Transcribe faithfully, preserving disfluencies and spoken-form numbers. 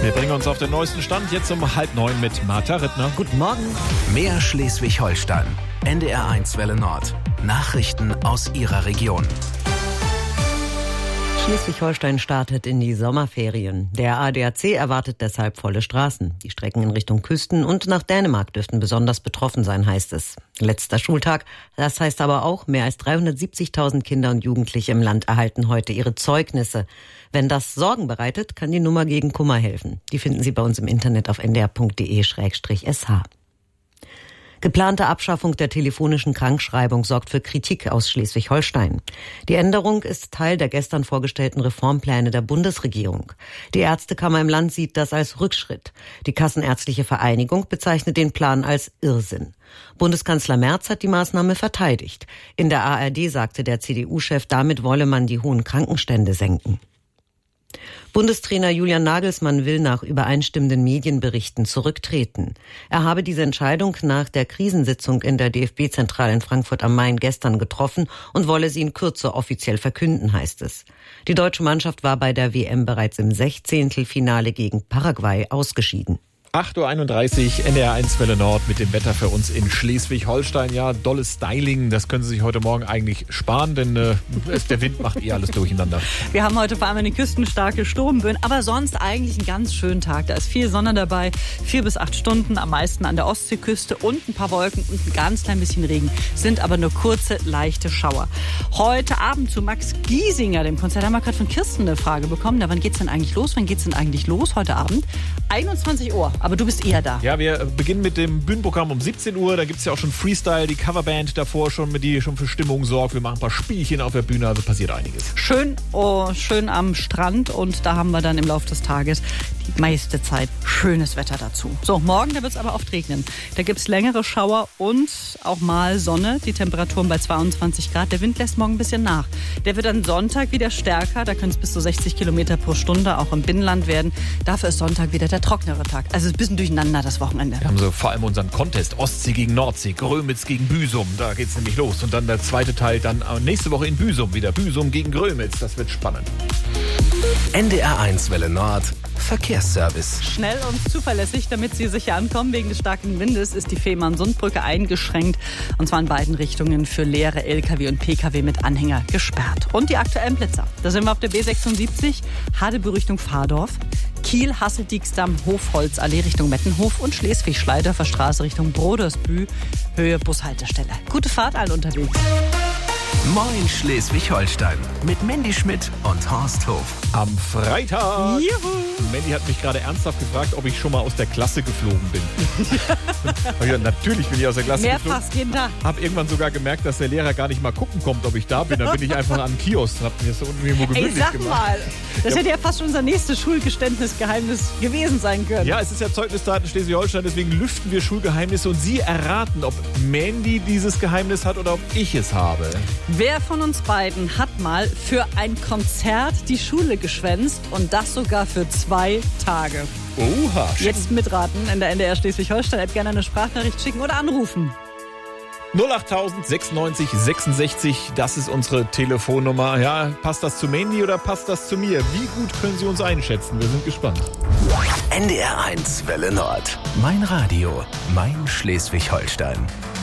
Wir bringen uns auf den neuesten Stand jetzt um halb neun mit Martha Rittner. Guten Morgen. Mehr Schleswig-Holstein. N D R eins Welle Nord. Nachrichten aus Ihrer Region. Schleswig-Holstein startet in die Sommerferien. Der A D A C erwartet deshalb volle Straßen. Die Strecken in Richtung Küsten und nach Dänemark dürften besonders betroffen sein, heißt es. Letzter Schultag. Das heißt aber auch, mehr als dreihundertsiebzigtausend Kinder und Jugendliche im Land erhalten heute ihre Zeugnisse. Wenn das Sorgen bereitet, kann die Nummer gegen Kummer helfen. Die finden Sie bei uns im Internet auf n d r punkt d e slash s h. Geplante Abschaffung der telefonischen Krankschreibung sorgt für Kritik aus Schleswig-Holstein. Die Änderung ist Teil der gestern vorgestellten Reformpläne der Bundesregierung. Die Ärztekammer im Land sieht das als Rückschritt. Die Kassenärztliche Vereinigung bezeichnet den Plan als Irrsinn. Bundeskanzler Merz hat die Maßnahme verteidigt. In der A R D sagte der C D U-Chef, damit wolle man die hohen Krankenstände senken. Bundestrainer Julian Nagelsmann will nach übereinstimmenden Medienberichten zurücktreten. Er habe diese Entscheidung nach der Krisensitzung in der D F B-Zentrale in Frankfurt am Main gestern getroffen und wolle sie in Kürze offiziell verkünden, heißt es. Die deutsche Mannschaft war bei der W M bereits im Sechzehntelfinale gegen Paraguay ausgeschieden. acht Uhr einunddreißig, N D R eins Welle Nord mit dem Wetter für uns in Schleswig-Holstein. Ja, dolles Styling, das können Sie sich heute Morgen eigentlich sparen, denn äh, der Wind macht eh alles durcheinander. Wir haben heute vor allem an den Küsten starke Sturmböen, aber sonst eigentlich einen ganz schönen Tag. Da ist viel Sonne dabei, vier bis acht Stunden, am meisten an der Ostseeküste und ein paar Wolken und ein ganz klein bisschen Regen. Sind aber nur kurze, leichte Schauer. Heute Abend zu Max Giesinger, dem Konzert, haben wir gerade von Kirsten eine Frage bekommen. Na, wann geht's denn eigentlich los? Wann geht's denn eigentlich los heute Abend? einundzwanzig Uhr. Aber du bist eher da. Ja, wir beginnen mit dem Bühnenprogramm um siebzehn Uhr. Da gibt es ja auch schon Freestyle, die Coverband davor schon, mit die schon für Stimmung sorgt. Wir machen ein paar Spielchen auf der Bühne, also passiert einiges. Schön, oh, schön am Strand und da haben wir dann im Laufe des Tages die meiste Zeit schönes Wetter dazu. So, morgen, da wird es aber oft regnen. Da gibt es längere Schauer und auch mal Sonne. Die Temperaturen bei zweiundzwanzig Grad. Der Wind lässt morgen ein bisschen nach. Der wird dann Sonntag wieder stärker. Da können es bis zu sechzig Kilometer pro Stunde auch im Binnenland werden. Dafür ist Sonntag wieder der trocknere Tag. Also ein bisschen durcheinander das Wochenende. Wir haben so vor allem unseren Contest Ostsee gegen Nordsee, Grömitz gegen Büsum. Da geht's nämlich los. Und dann der zweite Teil dann nächste Woche in Büsum wieder. Büsum gegen Grömitz. Das wird spannend. N D R eins Welle Nord. Verkehrsservice. Schnell und zuverlässig, damit Sie sicher ankommen. Wegen des starken Windes ist die Fehmarn-Sundbrücke eingeschränkt. Und zwar in beiden Richtungen für leere L K W und P K W mit Anhänger gesperrt. Und die aktuellen Blitzer. Da sind wir auf der B sechsundsiebzig, Hadebu Richtung Pfadorf. Kiel, Hasseldiegsdamm, Hofholzallee Richtung Mettenhof und Schleswig-Schleidorfer Straße Richtung Brodersbü, Höhe Bushaltestelle. Gute Fahrt allen unterwegs. Moin Schleswig-Holstein mit Mandy Schmidt und Horst Hof. Am Freitag. Juhu. Mandy hat mich gerade ernsthaft gefragt, ob ich schon mal aus der Klasse geflogen bin. Ja, natürlich bin ich aus der Klasse Mehrfach geflogen. jeden Tag. Hab irgendwann sogar gemerkt, dass der Lehrer gar nicht mal gucken kommt, ob ich da bin. Dann bin ich einfach an den Kiosk und hab mir das so unten irgendwo Ey, gemütlich sag gemacht. mal, das Ja. hätte ja fast unser nächstes Schulgeständnisgeheimnis gewesen sein können. Ja, es ist ja Zeugnisdaten Schleswig-Holstein, deswegen lüften wir Schulgeheimnisse und Sie erraten, ob Mandy dieses Geheimnis hat oder ob ich es habe. Wer von uns beiden hat mal für ein Konzert die Schule geschwänzt und das sogar für zwei Tage? Oha. Jetzt mitraten in der N D R Schleswig-Holstein-App, gerne eine Sprachnachricht schicken oder anrufen. null acht sechsundneunzig sechsundsechzig, das ist unsere Telefonnummer. Ja, passt das zu Mandy oder passt das zu mir? Wie gut können Sie uns einschätzen? Wir sind gespannt. N D R eins Welle Nord. Mein Radio, mein Schleswig-Holstein.